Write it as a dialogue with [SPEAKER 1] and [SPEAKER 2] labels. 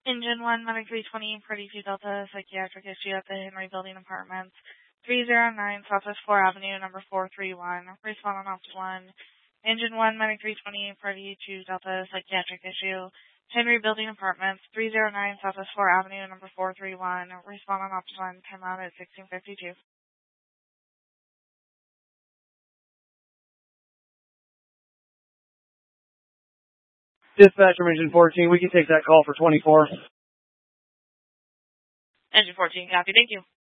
[SPEAKER 1] Engine 1, Medic 320, Party 2 Delta, psychiatric issue at the Henry Building Apartments, 309 Southwest 4 Avenue, number 431. Respond on Ops 1. Engine 1, Medic 320, Party 2 Delta, psychiatric issue, Henry Building Apartments, 309 Southwest 4 Avenue, number 431. Respond on Ops 1. Time out at 1652.
[SPEAKER 2] Dispatcher Engine 14, we can take that call for 24.
[SPEAKER 1] Engine 14, copy. Thank you.